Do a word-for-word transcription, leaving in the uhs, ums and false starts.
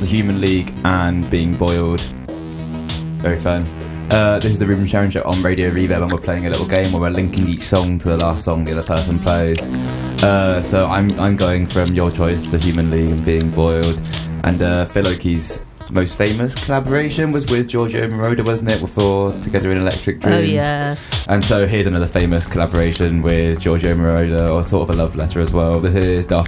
the Human League and Being Boiled. Very fun. Uh, this is the Ruben Sharon Show on Radio Reverb, and we're playing a little game where we're linking each song to the last song the other person plays. Uh, so I'm I'm going from your choice, the Human League and Being Boiled, and uh, Phil Oakey's most famous collaboration was with Giorgio Moroder, wasn't it, for Together in Electric Dreams? Oh yeah. And so here's another famous collaboration with Giorgio Moroder, or sort of a love letter as well. This is Daft